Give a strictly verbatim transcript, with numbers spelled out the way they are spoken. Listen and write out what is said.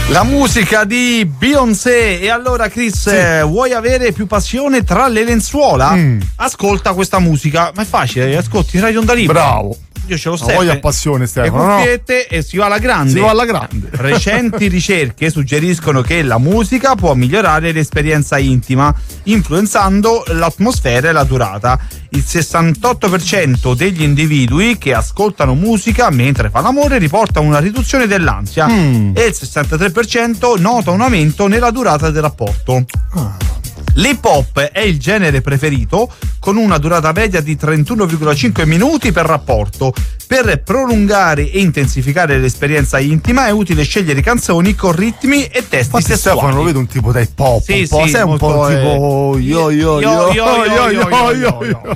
La musica di Beyoncé. E allora Chris, sì. eh, vuoi avere più passione tra le lenzuola? Mm. Ascolta questa musica, ma è facile, ascolti Radio Onda Libera. Bravo. Io ce l'ho sempre. Voglia passione, Stefano. Le cuffiette, no? E si va alla grande. Si va alla grande. Recenti ricerche suggeriscono che la musica può migliorare l'esperienza intima, influenzando l'atmosfera e la durata. Il sessantotto per cento degli individui che ascoltano musica mentre fa l'amore riporta una riduzione dell'ansia mm. e il sessantatré per cento nota un aumento nella durata del rapporto. Ah. L'hip hop è il genere preferito, con una durata media di trentuno virgola cinque minuti per rapporto. Per prolungare e intensificare l'esperienza intima è utile scegliere canzoni con ritmi e testi Infatti sessuali. Stefano lo vedo un tipo da hip hop, sì, un po', sì, sei un po' eh... tipo yo yo yo yo yo yo yo.